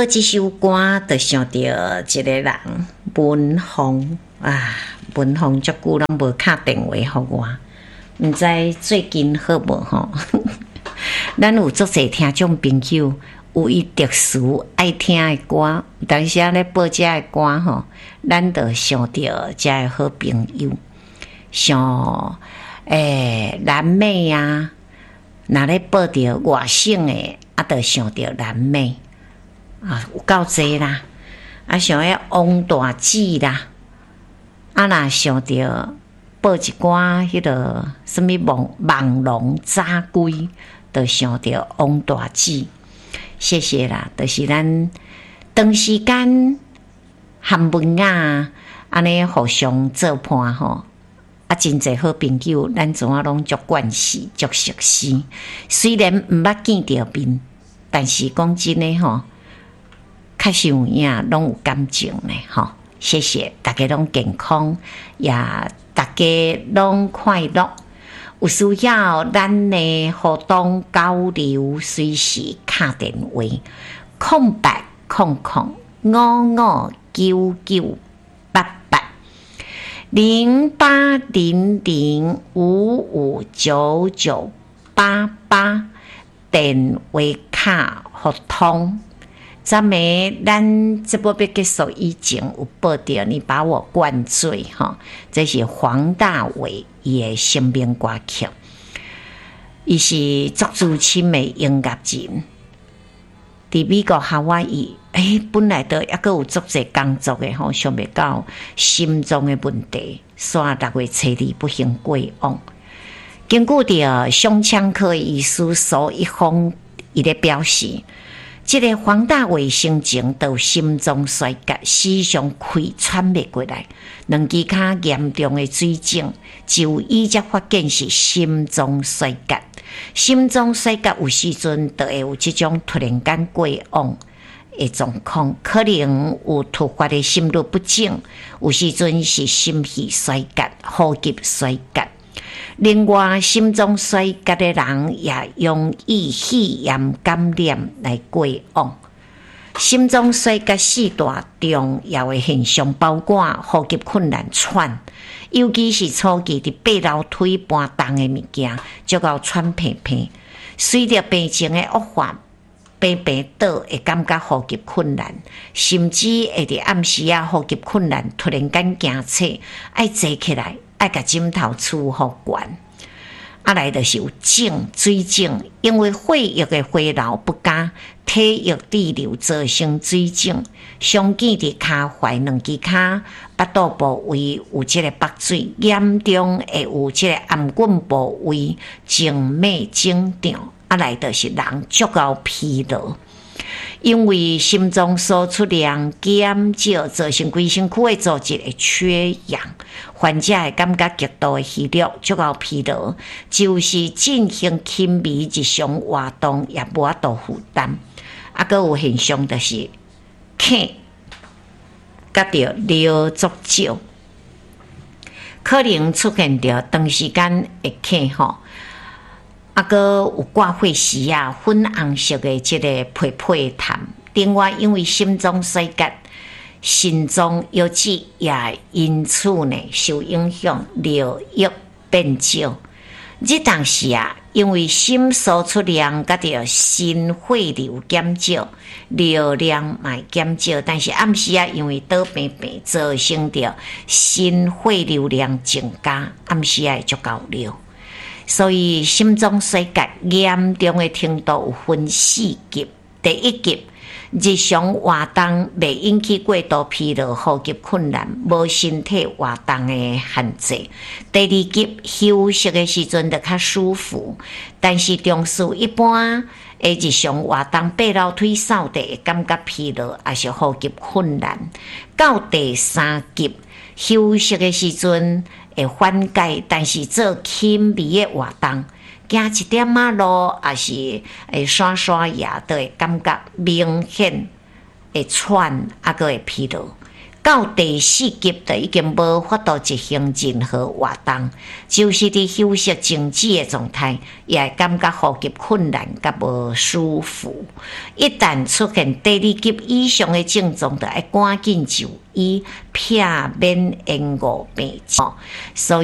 播这首歌，就想到一个人文峰啊，文峰足久拢无敲电话给我，毋知最近好无吼？咱有足侪听众朋友有伊特殊爱听的歌，当时咧播这的歌吼，咱就想到这的好朋友，像蓝妹啊，若咧播着外省的，就想到蓝妹。啊，有够济啦！啊，想要王大姐啦，啊，若想着报一寡迄个什物网龙早龟，就想着王大姐。谢谢啦，就是咱长时间含文啊，安尼互相做伴吼。啊，真侪好朋友，咱怎啊拢足惯势、足熟悉。虽然毋捌见着面，但是讲真诶吼。较实有影，拢有感情咧，吼！谢谢大家拢健康，也大家拢快乐。有需要咱的互动交流，随时敲电话0800559988电话卡互通。昨暝咱这部要结束以前有报道，你把我灌醉哈，这是黄大炜伊的成名歌曲，伊是足资深的音乐人，伫美国夏威夷，本来都抑阁有足侪工作的吼，想袂到心脏的问题，煞6月初2不幸过往。经过着胸腔科医师苏一峰伊咧表示。这个黄大炜生前就心脏衰竭，时常开喘袂过来，2支骹严重的水肿，就医才发现是心脏衰竭。心脏衰竭有时阵就会有这种突然间过往的状况，可能有突发的心律不整，有时阵是心肺衰竭、呼吸衰竭。另外，心脏衰竭的人也容易肺炎感染来过往。心脏衰竭4大重要的现象包括呼吸困难、喘，尤其是初期伫爬楼梯搬重的物件，就到喘鼻鼻。随着病情的恶化，病倒会感觉呼吸困难，甚至会伫暗时呼吸困难，突然间惊醒，爱坐起来。爱甲枕头触互悬，来就是有肿、水肿，因为血液的回流不佳，体液滞留造成水肿。常见伫骹踝2支骹、腹肚部位有这个腹水，严重会有这个颔棍部位静脉肿胀。来就是人足够疲劳。因为心脏输出量减少，造成规身躯的组织会缺氧，患者会感觉极度的虚弱，足够疲劳，就是进行轻微日常活动也无法度负担。阁有现象就是咳，甲着尿足少，可能出现着长时间会咳吼。阁有挂血时粉红色的这个皮皮痰。另外，因为心脏衰竭，心脏药质也因此呢受影响，尿液变少。这当时因为心输出量甲着心血流减少，尿量嘛减少，但是暗时因为倒病病造成着心血流量增加，暗时会足够尿。所以心脏衰竭严重的程度有分4级。第1级，日常活动未引起过度疲劳、呼吸困难、无身体活动的限制。第2级，休息的时阵就较舒服，但是中枢一般的日常活动，爬楼梯、扫地会感觉疲劳，也是呼吸困难。到第3级，休息的时阵会缓解，但是做轻微的活动，行1点路，也是会刷牙，都会感觉明显会喘，还佫会疲劳。 到第4级就已经无法度执行任何活动，就是伫休息静止的状态，也会感觉呼吸困难甲无舒服。一旦出现第2级以上的症状，就要赶紧就医，避免延误病情。所以